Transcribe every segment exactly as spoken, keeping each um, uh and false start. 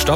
Stopp.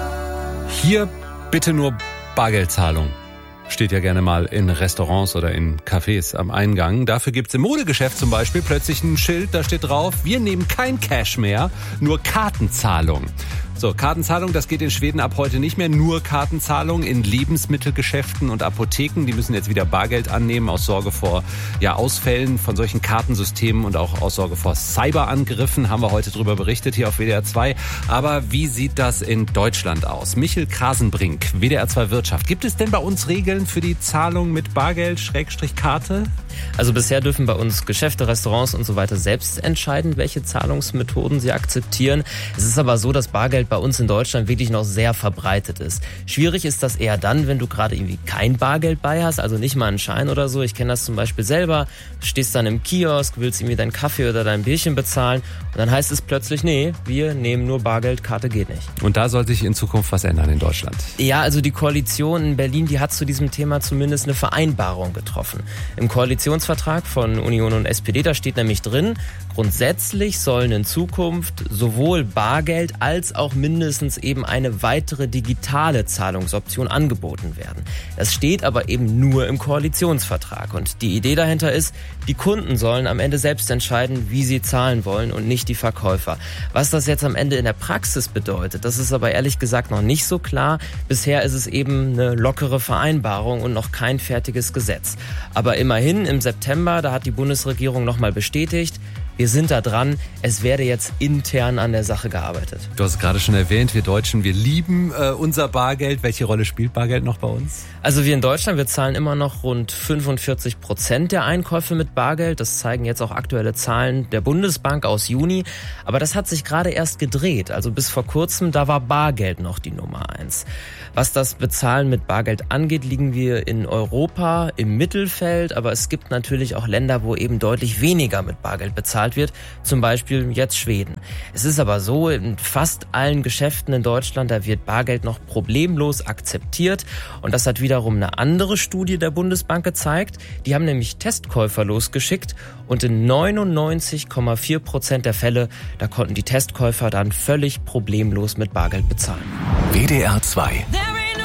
Hier bitte nur Bargeldzahlung. Steht ja gerne mal in Restaurants oder in Cafés am Eingang. Dafür gibt's im Modegeschäft zum Beispiel plötzlich ein Schild, da steht drauf, wir nehmen kein Cash mehr, nur Kartenzahlung. So, Kartenzahlung, das geht in Schweden ab heute nicht mehr. Nur Kartenzahlung in Lebensmittelgeschäften und Apotheken. Die müssen jetzt wieder Bargeld annehmen aus Sorge vor ja, Ausfällen von solchen Kartensystemen und auch aus Sorge vor Cyberangriffen. Haben wir heute drüber berichtet hier auf W D R zwei. Aber wie sieht das in Deutschland aus? Michel Krasenbrink, W D R zwei Wirtschaft. Gibt es denn bei uns Regeln für die Zahlung mit Bargeld, Schrägstrich Karte? Also bisher dürfen bei uns Geschäfte, Restaurants und so weiter selbst entscheiden, welche Zahlungsmethoden sie akzeptieren. Es ist aber so, dass Bargeld bei uns in Deutschland wirklich noch sehr verbreitet ist. Schwierig ist das eher dann, wenn du gerade irgendwie kein Bargeld bei hast, also nicht mal einen Schein oder so. Ich kenne das zum Beispiel selber. Du stehst dann im Kiosk, willst irgendwie deinen Kaffee oder dein Bierchen bezahlen und dann heißt es plötzlich, nee, wir nehmen nur Bargeld, Karte geht nicht. Und da soll sich in Zukunft was ändern in Deutschland? Ja, also die Koalition in Berlin, die hat zu diesem Thema zumindest eine Vereinbarung getroffen. Im Koalitionsvertrag von Union und S P D, da steht nämlich drin, grundsätzlich sollen in Zukunft sowohl Bargeld als auch mindestens eben eine weitere digitale Zahlungsoption angeboten werden. Das steht aber eben nur im Koalitionsvertrag. Und die Idee dahinter ist, die Kunden sollen am Ende selbst entscheiden, wie sie zahlen wollen und nicht die Verkäufer. Was das jetzt am Ende in der Praxis bedeutet, das ist aber ehrlich gesagt noch nicht so klar. Bisher ist es eben eine lockere Vereinbarung und noch kein fertiges Gesetz. Aber immerhin im September, da hat die Bundesregierung nochmal bestätigt, wir sind da dran, es werde jetzt intern an der Sache gearbeitet. Du hast es gerade schon erwähnt, wir Deutschen, wir lieben äh, unser Bargeld. Welche Rolle spielt Bargeld noch bei uns? Also wir in Deutschland, wir zahlen immer noch rund fünfundvierzig Prozent der Einkäufe mit Bargeld. Das zeigen jetzt auch aktuelle Zahlen der Bundesbank aus Juni. Aber das hat sich gerade erst gedreht. Also bis vor kurzem, da war Bargeld noch die Nummer eins. Was das Bezahlen mit Bargeld angeht, liegen wir in Europa im Mittelfeld. Aber es gibt natürlich auch Länder, wo eben deutlich weniger mit Bargeld bezahlt wird, zum Beispiel jetzt Schweden. Es ist aber so, in fast allen Geschäften in Deutschland, da wird Bargeld noch problemlos akzeptiert und das hat wiederum eine andere Studie der Bundesbank gezeigt. Die haben nämlich Testkäufer losgeschickt und in neunundneunzig Komma vier Prozent der Fälle, da konnten die Testkäufer dann völlig problemlos mit Bargeld bezahlen. W D R zwei